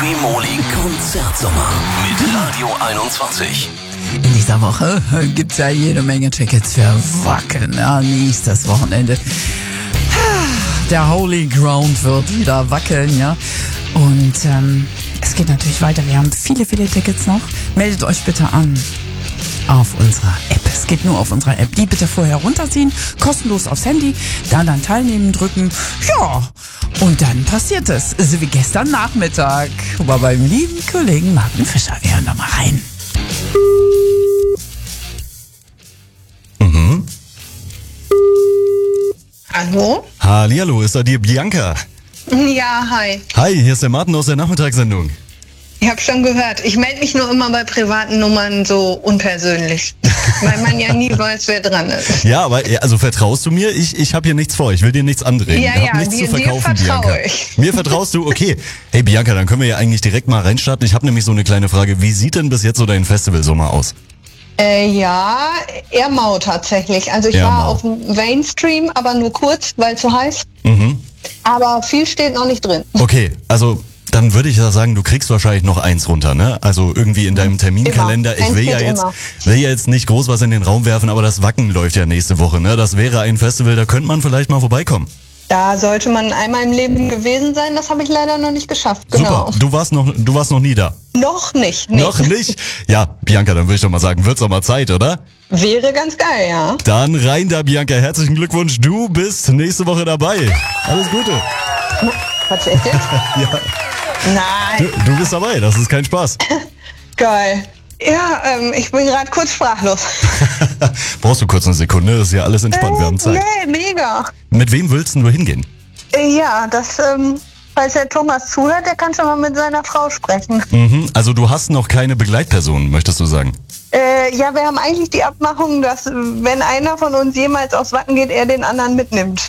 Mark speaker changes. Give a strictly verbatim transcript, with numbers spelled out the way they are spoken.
Speaker 1: Streamoli Konzertsommer mit Radio einundzwanzig.
Speaker 2: In dieser Woche gibt's ja jede Menge Tickets für Wacken. Ja, nächstes Wochenende. Der Holy Ground wird wieder wackeln, ja. Und ähm, es geht natürlich weiter. Wir haben viele, viele Tickets noch. Meldet euch bitte an auf unserer App. Es geht nur auf unserer App. Die bitte vorher runterziehen, kostenlos aufs Handy, dann dann teilnehmen drücken. Ja, und dann passiert es. So wie gestern Nachmittag. War beim lieben Kollegen Martin Fischer. Wir hören da mal rein.
Speaker 3: Mhm.
Speaker 4: Hallo?
Speaker 3: Hallihallo, ist da die Bianca?
Speaker 4: Ja, hi.
Speaker 3: Hi, hier ist der Martin aus der Nachmittagssendung.
Speaker 4: Ich habe schon gehört. Ich melde mich nur immer bei privaten Nummern so unpersönlich, weil man ja nie weiß, wer dran ist.
Speaker 3: Ja, aber also vertraust du mir? Ich, ich habe hier nichts vor. Ich will dir nichts andrehen.
Speaker 4: Ja,
Speaker 3: ich hab
Speaker 4: ja,
Speaker 3: nichts
Speaker 4: dir,
Speaker 3: zu verkaufen,
Speaker 4: dir vertraue
Speaker 3: Bianca.
Speaker 4: ich.
Speaker 3: Mir vertraust du? Okay. Hey Bianca, dann können wir ja eigentlich direkt mal reinstarten. Ich habe nämlich so eine kleine Frage. Wie sieht denn bis jetzt so dein Festivalsommer aus?
Speaker 4: Äh, ja, eher mau tatsächlich. Also ich
Speaker 3: Eher
Speaker 4: war
Speaker 3: mau.
Speaker 4: auf dem Mainstream, aber nur kurz, weil zu heiß.
Speaker 3: Mhm.
Speaker 4: Aber viel steht noch nicht drin.
Speaker 3: Okay, also dann würde ich ja sagen, du kriegst wahrscheinlich noch eins runter, ne? Also irgendwie in deinem Terminkalender.
Speaker 4: Immer.
Speaker 3: Ich will
Speaker 4: Eins
Speaker 3: ja
Speaker 4: geht
Speaker 3: jetzt,
Speaker 4: immer.
Speaker 3: will ja jetzt nicht groß was in den Raum werfen, aber das Wacken läuft ja nächste Woche, ne? Das wäre ein Festival, da könnte man vielleicht mal vorbeikommen.
Speaker 4: Da sollte man einmal im Leben gewesen sein. Das habe ich leider noch nicht geschafft. Genau.
Speaker 3: Super, du warst noch, du warst noch nie da.
Speaker 4: Noch nicht. Nee.
Speaker 3: Noch nicht? Ja, Bianca, dann würde ich doch mal sagen, wird's doch mal Zeit, oder?
Speaker 4: Wäre ganz geil, ja.
Speaker 3: Dann rein da, Bianca. Herzlichen Glückwunsch, du bist nächste Woche dabei. Alles Gute.
Speaker 4: Was echt jetzt?
Speaker 3: Ja,
Speaker 4: Nein.
Speaker 3: du, du bist dabei, das ist kein Spaß.
Speaker 4: Geil. Ja, ähm, ich bin gerade kurz sprachlos.
Speaker 3: Brauchst du kurz eine Sekunde, das ist ja alles entspannt, wir haben Zeit.
Speaker 4: Nee, mega.
Speaker 3: Mit wem willst denn du hingehen?
Speaker 4: Äh, Ja, das, ähm, falls der Thomas zuhört, der kann schon mal mit seiner Frau sprechen.
Speaker 3: Mhm, also du hast noch keine Begleitperson, möchtest du sagen?
Speaker 4: Äh, ja, wir haben eigentlich die Abmachung, dass, äh, wenn einer von uns jemals aufs Wacken geht, er den anderen mitnimmt.